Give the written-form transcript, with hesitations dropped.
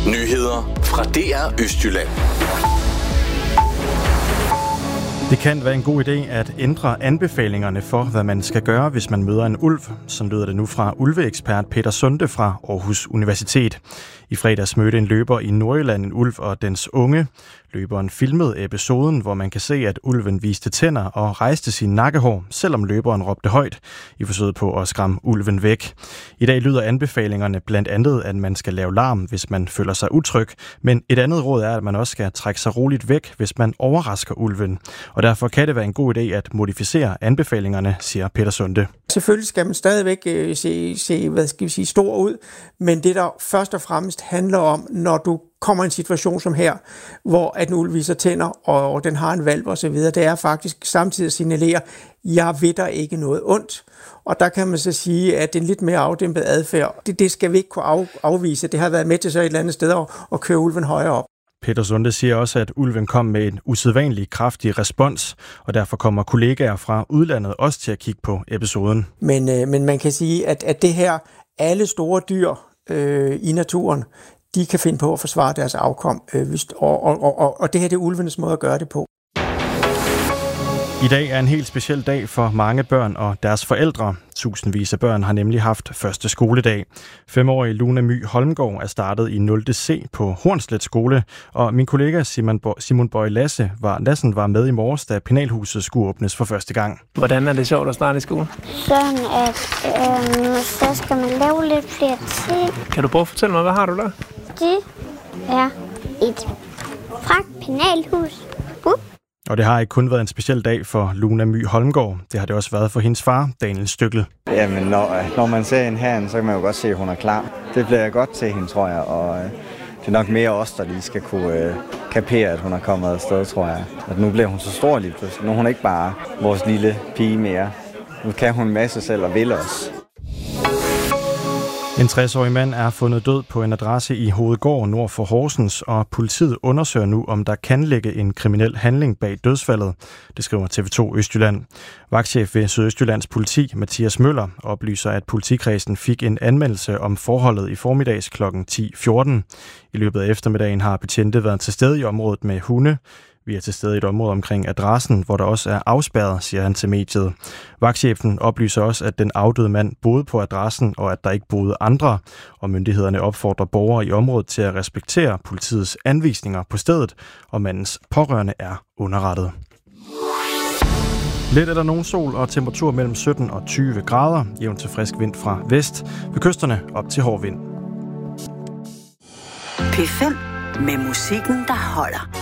Nyheder fra DR Østjylland. Det kan være en god idé at ændre anbefalingerne for, hvad man skal gøre, hvis man møder en ulv. Sådan lyder det nu fra ulveekspert Peter Sunde fra Aarhus Universitet. I fredags mødte en løber i Nordjylland en ulv og dens unge. Løberen filmede episoden, hvor man kan se, at ulven viste tænder og rejste sin nakkehår, selvom løberen råbte højt i forsøget på at skræmme ulven væk. I dag lyder anbefalingerne blandt andet, at man skal lave larm, hvis man føler sig utryg, men et andet råd er, at man også skal trække sig roligt væk, hvis man overrasker ulven. Og derfor kan det være en god idé at modificere anbefalingerne, siger Peter Sunde. Selvfølgelig skal man stadigvæk se hvad skal vi sige, stor ud, men det der først og fremmest handler om, når du kommer i en situation som her, hvor at en ulv viser tænder, og den har en valp og så videre, det er faktisk samtidig at signalere, jeg ved der ikke noget ondt. Og der kan man så sige, at det er en lidt mere afdæmpet adfærd. Det skal vi ikke kunne afvise. Det har været med til så et eller andet sted at køre ulven højere op. Peter Sunde siger også, at ulven kom med en usædvanlig kraftig respons, og derfor kommer kollegaer fra udlandet også til at kigge på episoden. Men man kan sige, at det her, alle store dyr i naturen, de kan finde på at forsvare deres afkom, og det her det er ulvenes måde at gøre det på. I dag er en helt speciel dag for mange børn og deres forældre. Tusindvis af børn har nemlig haft første skoledag. 5-årige Luna My Holmgaard er startet i 0. C på Hornslet skole, og min kollega Simon Bøje Lassen var med i morges, da penalhuset skulle åbnes for første gang. Hvordan er det sjovt at starte i skole? Sådan at så skal man lave lidt flere ting. Kan du prøve at fortælle mig, hvad har du der? Det er et pragt penalhus. Og det har ikke kun været en speciel dag for Luna My Holmgaard. Det har det også været for hendes far, Daniel Støkkel. Jamen, når man ser hende herinde, så kan man jo godt se, at hun er klar. Det bliver godt til hende, tror jeg. Og det er nok mere os, der lige skal kunne kapere, at hun er kommet afsted, tror jeg. At nu bliver hun så stor lige pludselig. Nu er hun ikke bare vores lille pige mere. Nu kan hun en masse selv og vil os. En 60-årig mand er fundet død på en adresse i Hovedgård nord for Horsens, og politiet undersøger nu, om der kan ligge en kriminel handling bag dødsfaldet. Det skriver TV2 Østjylland. Vagtchef ved Sydøstjyllands politi, Mathias Møller, oplyser, at politikredsen fik en anmeldelse om forholdet i formiddags kl. 10:14. I løbet af eftermiddagen har betjente været til stede i området med hunde. Vi er til stede i et område omkring adressen, hvor der også er afspærret, siger han til mediet. Vagtchefen oplyser også, at den afdøde mand boede på adressen, og at der ikke boede andre, og myndighederne opfordrer borgere i området til at respektere politiets anvisninger på stedet, og mandens pårørende er underrettet. Lidt er der nogen sol og temperatur mellem 17 og 20 grader, jævnt til frisk vind fra vest, ved kysterne op til hård vind. P5 med musikken, der holder.